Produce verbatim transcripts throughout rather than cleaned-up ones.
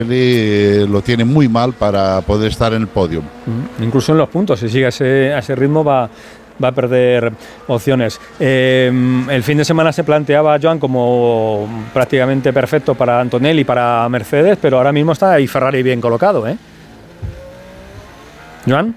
Pirelli lo tiene muy mal para poder estar en el podio. Uh-huh. Incluso en los puntos, si sigue a ese, a ese ritmo va, va a perder opciones. Eh, el fin de semana se planteaba Joan como prácticamente perfecto para Antonelli y para Mercedes, pero ahora mismo está ahí Ferrari bien colocado, ¿eh? Joan.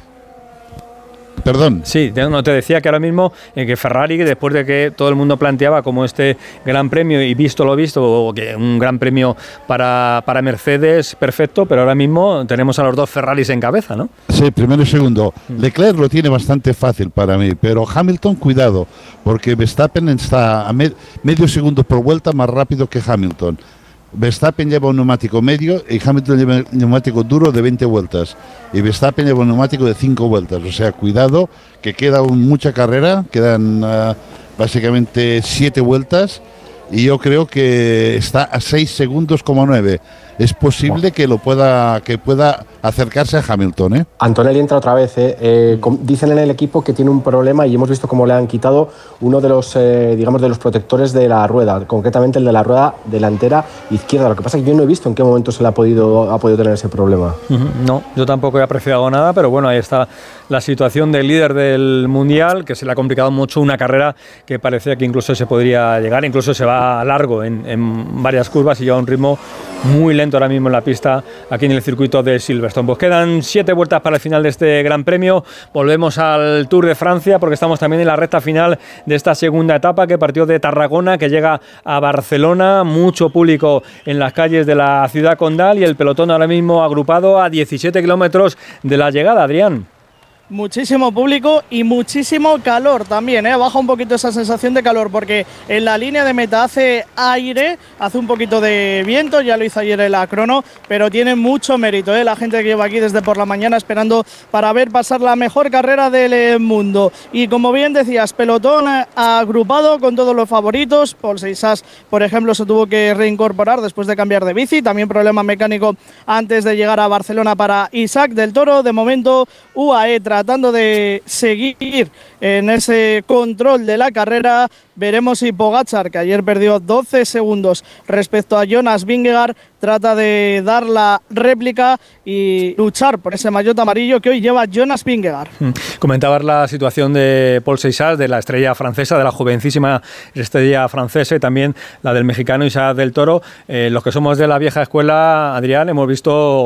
Perdón. Sí, te, no, te decía que ahora mismo eh, que Ferrari, después de que todo el mundo planteaba como este gran premio y visto lo visto, o que un gran premio para, para Mercedes, perfecto, pero ahora mismo tenemos a los dos Ferraris en cabeza, ¿no? Sí, primero y segundo. Leclerc lo tiene bastante fácil para mí, pero Hamilton, cuidado, porque Verstappen está a me, medio segundo por vuelta más rápido que Hamilton. Verstappen lleva un neumático medio y Hamilton lleva un neumático duro de veinte vueltas. Y Verstappen lleva un neumático de cinco vueltas. O sea, cuidado, que queda un, mucha carrera, quedan uh, básicamente siete vueltas. Y yo creo que está a seis segundos como nueve. Es posible que lo pueda que pueda acercarse a Hamilton, ¿eh? Antonelli entra otra vez, ¿eh? Eh, dicen en el equipo que tiene un problema y hemos visto cómo le han quitado uno de los, eh, digamos, de los protectores de la rueda, concretamente el de la rueda delantera izquierda. Lo que pasa es que yo no he visto en qué momento se le ha podido, ha podido tener ese problema. No, yo tampoco he apreciado nada, pero bueno, ahí está la situación del líder del Mundial, que se le ha complicado mucho una carrera que parecía que incluso se podría llegar, incluso se va largo en, en varias curvas y lleva un ritmo muy lento ahora mismo en la pista, aquí en el circuito de Silverstone. Pues quedan siete vueltas para el final de este Gran Premio. Volvemos al Tour de Francia porque estamos también en la recta final de esta segunda etapa que partió de Tarragona, que llega a Barcelona. Mucho público en las calles de la ciudad condal y el pelotón ahora mismo agrupado a diecisiete kilómetros de la llegada, Adrián. Muchísimo público y muchísimo calor también, ¿eh? Baja un poquito esa sensación de calor porque en la línea de meta hace aire, hace un poquito de viento, ya lo hizo ayer en la crono, pero tiene mucho mérito, ¿eh? La gente que lleva aquí desde por la mañana esperando para ver pasar la mejor carrera del mundo. Y como bien decías, pelotón agrupado con todos los favoritos. Paul Seixas, por ejemplo, se tuvo que reincorporar después de cambiar de bici, también problema mecánico antes de llegar a Barcelona para Isaac del Toro. De momento U A E tratando de seguir en ese control de la carrera. Veremos si Pogačar, que ayer perdió doce segundos respecto a Jonas Vingegaard, trata de dar la réplica y luchar por ese maillot amarillo que hoy lleva Jonas Vingegaard. Comentabas la situación de Paul Seixas, de la estrella francesa, de la jovencísima estrella francesa, y también la del mexicano Isaac del Toro. Eh, los que somos de la vieja escuela, Adrián, hemos visto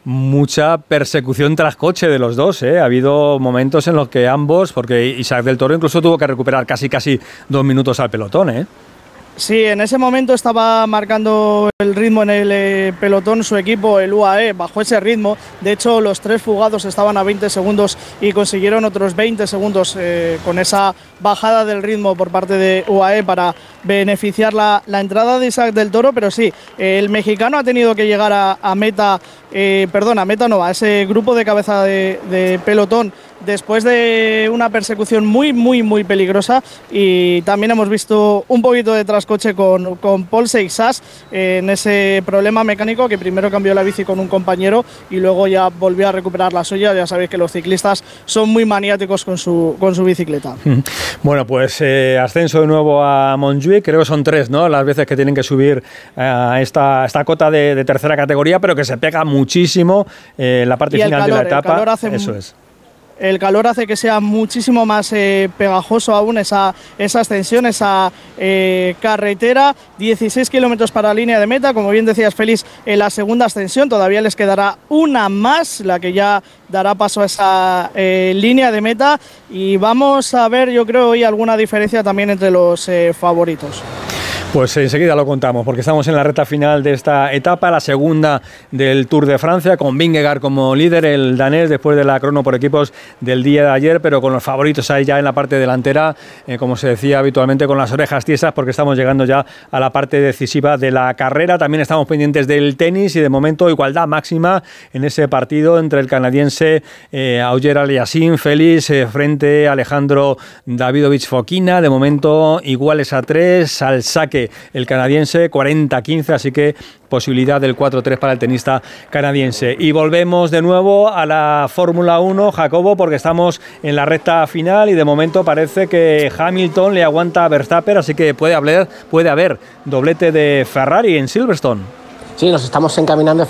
mucha persecución tras coche de los dos, ¿eh? Ha habido momentos en los que ambos, porque Isaac del Toro incluso tuvo que recuperar casi casi dos minutos al pelotón, ¿eh? Sí, en ese momento estaba marcando el ritmo en el eh, pelotón su equipo, el U A E, bajo ese ritmo. De hecho, los tres fugados estaban a veinte segundos y consiguieron otros veinte segundos eh, con esa bajada del ritmo por parte de U A E para beneficiar la, la entrada de Isaac del Toro. Pero sí, eh, el mexicano ha tenido que llegar a, a meta, eh, perdón, a meta no, a ese grupo de cabeza de, de pelotón después de una persecución muy, muy, muy peligrosa. Y también hemos visto un poquito de trascoche con, con Paul Seixas eh, en ese problema mecánico, que primero cambió la bici con un compañero y luego ya volvió a recuperar la suya. Ya sabéis que los ciclistas son muy maniáticos con su, con su bicicleta. Bueno, pues eh, ascenso de nuevo a Montjuïc, creo que son tres, ¿no?, las veces que tienen que subir a esta, esta cota de, de tercera categoría, pero que se pega muchísimo eh, en la parte final calor, de la etapa. El calor hace Eso es. El calor hace que sea muchísimo más eh, pegajoso aún esa, esa ascensión, esa eh, carretera. dieciséis kilómetros para la línea de meta, como bien decías, Félix, en la segunda ascensión. Todavía les quedará una más, la que ya dará paso a esa eh, línea de meta. Y vamos a ver, yo creo, hoy alguna diferencia también entre los eh, favoritos. Pues enseguida lo contamos, porque estamos en la recta final de esta etapa, la segunda del Tour de Francia, con Vingegaard como líder, el danés, después de la crono por equipos del día de ayer, pero con los favoritos ahí ya en la parte delantera, eh, como se decía habitualmente, con las orejas tiesas, porque estamos llegando ya a la parte decisiva de la carrera. También estamos pendientes del tenis y de momento igualdad máxima en ese partido entre el canadiense eh, Auger Aliassime Félix eh, frente a Alejandro Davidovich Fokina. De momento iguales a tres, al saque el canadiense, cuarenta a quince, así que posibilidad del cuatro tres para el tenista canadiense. Y volvemos de nuevo a la Fórmula uno, Jacobo, porque estamos en la recta final y de momento parece que Hamilton le aguanta a Verstappen, así que puede haber, puede haber doblete de Ferrari en Silverstone. Sí, nos estamos encaminando